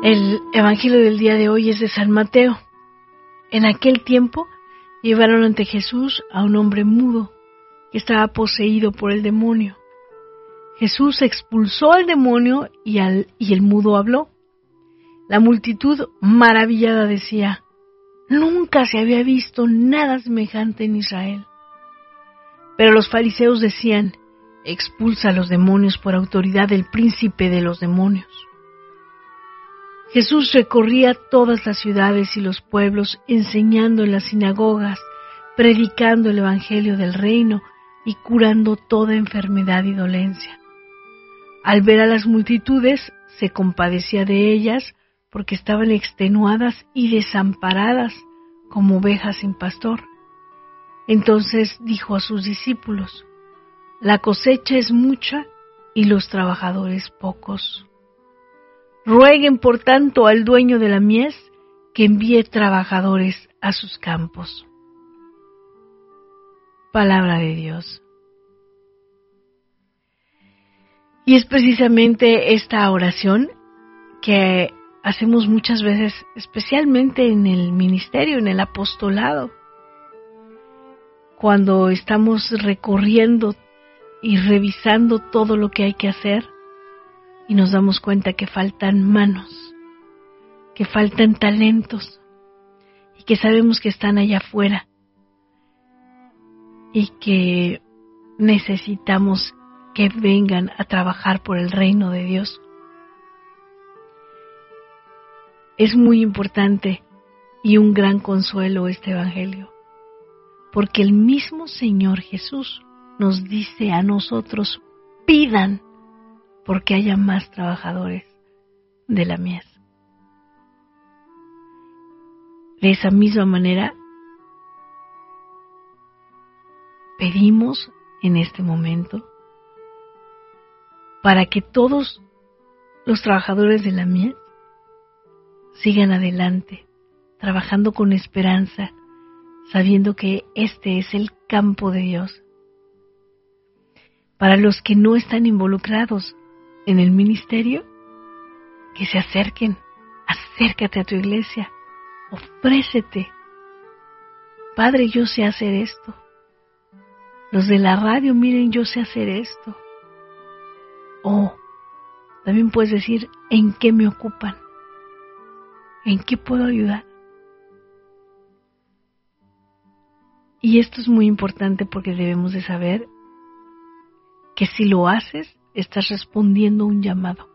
El Evangelio del día de hoy es de San Mateo. En aquel tiempo llevaron ante Jesús a un hombre mudo que estaba poseído por el demonio. Jesús expulsó al demonio y el mudo habló. La multitud maravillada decía: nunca se había visto nada semejante en Israel. Pero los fariseos decían: expulsa a los demonios por autoridad del príncipe de los demonios. Jesús recorría todas las ciudades y los pueblos, enseñando en las sinagogas, predicando el evangelio del reino y curando toda enfermedad y dolencia. Al ver a las multitudes, se compadecía de ellas porque estaban extenuadas y desamparadas como ovejas sin pastor. Entonces dijo a sus discípulos: la cosecha es mucha y los trabajadores pocos. Rueguen por tanto al dueño de la mies que envíe trabajadores a sus campos. Palabra de Dios. Y es precisamente esta oración que hacemos muchas veces, especialmente en el ministerio, en el apostolado, cuando estamos recorriendo y revisando todo lo que hay que hacer y nos damos cuenta que faltan manos, que faltan talentos y que sabemos que están allá afuera y que necesitamos que vengan a trabajar por el reino de Dios. Es muy importante y un gran consuelo este evangelio, porque el mismo Señor Jesús nos dice a nosotros: pidan porque haya más trabajadores de la mies. De esa misma manera, pedimos en este momento para que todos los trabajadores de la mies sigan adelante, trabajando con esperanza, sabiendo que este es el campo de Dios. Para los que no están involucrados en el ministerio, que se acerquen, acércate a tu iglesia, ofrécete. Padre, yo sé hacer esto. Los de la radio, miren, yo sé hacer esto. O también puedes decir: ¿en qué me ocupan? ¿En qué puedo ayudar? Y esto es muy importante porque debemos de saber que si lo haces, estás respondiendo a un llamado.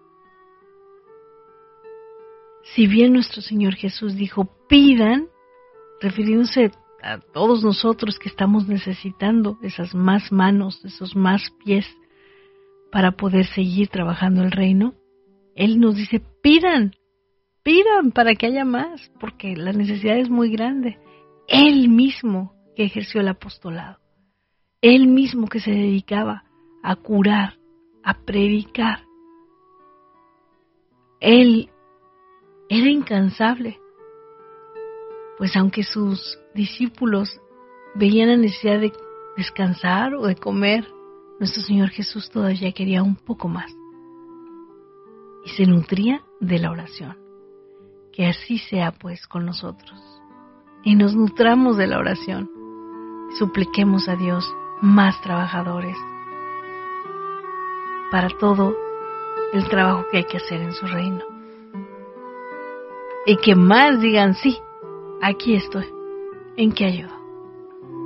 Si bien nuestro Señor Jesús dijo: pidan, refiriéndose a todos nosotros que estamos necesitando esas más manos, esos más pies para poder seguir trabajando el reino, Él nos dice: pidan para que haya más, porque la necesidad es muy grande. Él mismo que ejerció el apostolado, Él mismo que se dedicaba a curar, a predicar. Él era incansable, pues aunque sus discípulos veían la necesidad de descansar o de comer, nuestro Señor Jesús todavía quería un poco más y se nutría de la oración. Que así sea pues con nosotros y nos nutramos de la oración y supliquemos a Dios más trabajadores para todo el trabajo que hay que hacer en su reino. Y que más digan: sí, aquí estoy, ¿en qué ayudo?